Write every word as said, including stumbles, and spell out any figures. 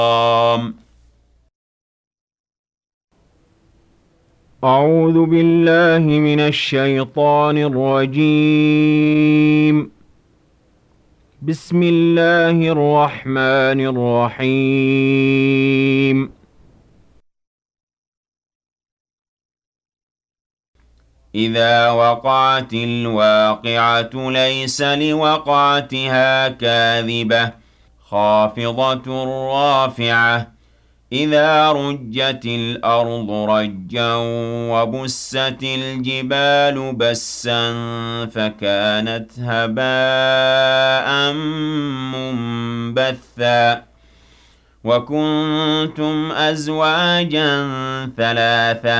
أعوذ بالله من الشيطان الرجيم. بسم الله الرحمن الرحيم. إذا وقعت الواقعة ليس لوقعتها كاذبة خافضة رافعة إذا رجت الأرض رجا وبست الجبال بسا فكانت هباء منبثا وكنتم أزواجا ثلاثة